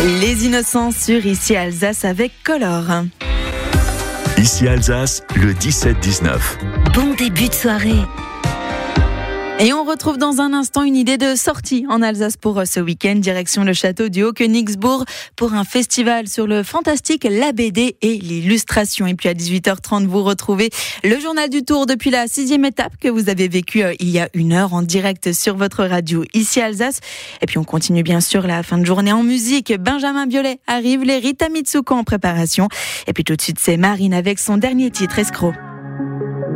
Les Innocents sur Ici Alsace avec Color. Ici Alsace, le 17-19. Bon début de soirée. Et on retrouve dans un instant une idée de sortie en Alsace pour ce week-end, direction le château du Haut-Königsbourg pour un festival sur le fantastique, la BD et l'illustration. Et puis à 18h30, vous retrouvez le journal du Tour depuis la 6e étape que vous avez vécue il y a 1 heure en direct sur votre radio Ici Alsace. Et puis on continue bien sûr la fin de journée en musique. Benjamin Biolay arrive, les Rita Mitsuko en préparation. Et puis tout de suite, c'est Marine avec son dernier titre, Escroc.